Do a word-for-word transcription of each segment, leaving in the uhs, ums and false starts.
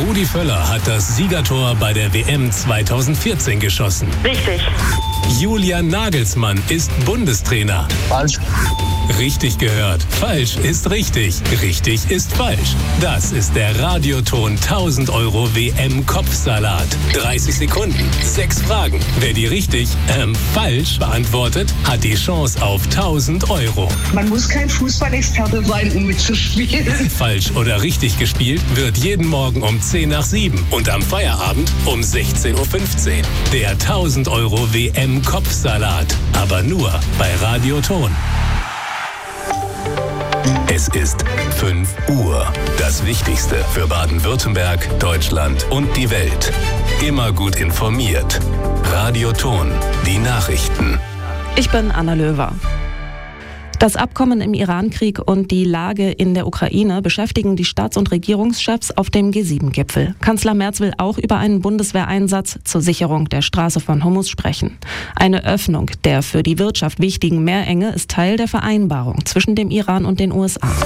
Rudi Völler hat das Siegertor bei der W M zweitausendvierzehn geschossen. Richtig. Julian Nagelsmann ist Bundestrainer. Falsch. Richtig gehört. Falsch ist richtig. Richtig ist falsch. Das ist der Radioton tausend Euro W M-Kopfsalat. dreißig Sekunden, sechs Fragen. Wer die richtig, ähm, falsch beantwortet, hat die Chance auf tausend Euro. Man muss kein Fußballexperte sein, um mitzuspielen. Falsch oder richtig gespielt wird jeden Morgen um zehn nach sieben und am Feierabend um sechzehn Uhr fünfzehn. Der tausend Euro W M-Kopfsalat. Aber nur bei Radioton. Es ist fünf Uhr. Das Wichtigste für Baden-Württemberg, Deutschland und die Welt. Immer gut informiert. Radioton. Die Nachrichten. Ich bin Anna Löwer. Das Abkommen im Iran-Krieg und die Lage in der Ukraine beschäftigen die Staats- und Regierungschefs auf dem G sieben Gipfel. Kanzler Merz will auch über einen Bundeswehreinsatz zur Sicherung der Straße von Hormuz sprechen. Eine Öffnung der für die Wirtschaft wichtigen Meerenge ist Teil der Vereinbarung zwischen dem Iran und den U S A.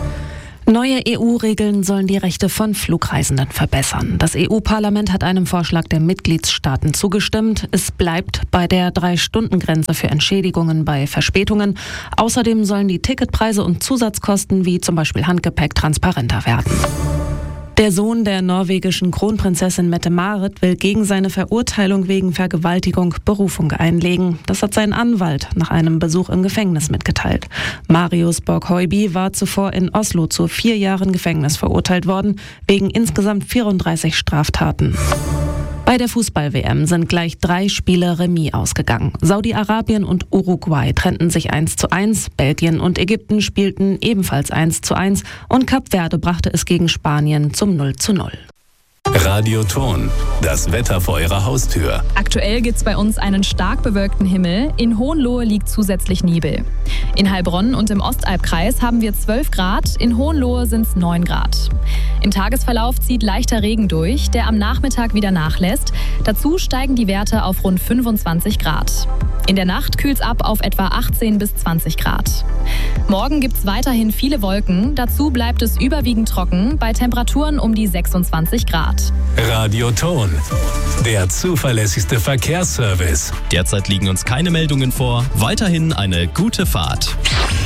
Neue E U-Regeln sollen die Rechte von Flugreisenden verbessern. Das E U-Parlament hat einem Vorschlag der Mitgliedstaaten zugestimmt. Es bleibt bei der Drei-Stunden-Grenze für Entschädigungen bei Verspätungen. Außerdem sollen die Ticketpreise und Zusatzkosten wie zum Beispiel Handgepäck transparenter werden. Der Sohn der norwegischen Kronprinzessin Mette-Marit will gegen seine Verurteilung wegen Vergewaltigung Berufung einlegen. Das hat sein Anwalt nach einem Besuch im Gefängnis mitgeteilt. Marius Borg-Høiby war zuvor in Oslo zu vier Jahren Gefängnis verurteilt worden, wegen insgesamt vierunddreißig Straftaten. Bei der Fußball-W M sind gleich drei Spiele Remis ausgegangen. Saudi-Arabien und Uruguay trennten sich eins zu eins, Belgien und Ägypten spielten ebenfalls eins zu eins und Kap Verde brachte es gegen Spanien zum null zu null. Radioton. Das Wetter vor Ihrer Haustür. Aktuell gibt es bei uns einen stark bewölkten Himmel. In Hohenlohe liegt zusätzlich Nebel. In Heilbronn und im Ostalbkreis haben wir zwölf Grad, in Hohenlohe sind es neun Grad. Im Tagesverlauf zieht leichter Regen durch, der am Nachmittag wieder nachlässt. Dazu steigen die Werte auf rund fünfundzwanzig Grad. In der Nacht kühlt es ab auf etwa achtzehn bis zwanzig Grad. Morgen gibt es weiterhin viele Wolken. Dazu bleibt es überwiegend trocken, bei Temperaturen um die sechsundzwanzig Grad. Radioton. Der zuverlässigste Verkehrsservice. Derzeit liegen uns keine Meldungen vor. Weiterhin eine gute Fahrt.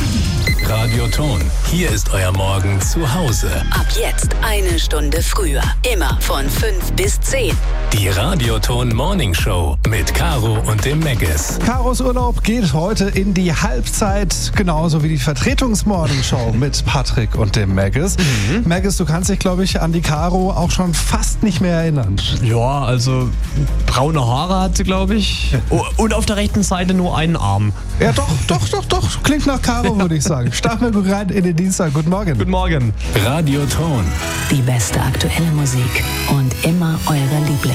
Radioton. Hier ist euer Morgen zu Hause. Ab jetzt eine Stunde früher. Immer von fünf bis zehn. Die Radioton Morning Show mit Caro und dem Meggis. Caros Urlaub geht heute in die Halbzeit, genauso wie die Vertretungs-Morning Show mit Patrick und dem Meggis. Mhm. Meggis, du kannst dich, glaube ich, an die Caro auch schon fast nicht mehr erinnern. Ja, also braune Haare hat sie, glaube ich. Oh, und auf der rechten Seite nur einen Arm. Ja, doch, doch, doch, doch. Klingt nach Caro, würde ich sagen. Starten wir gut rein in den Dienstag. Guten Morgen. Guten Morgen. Radioton. Die beste aktuelle Musik und immer eure Lieblinge.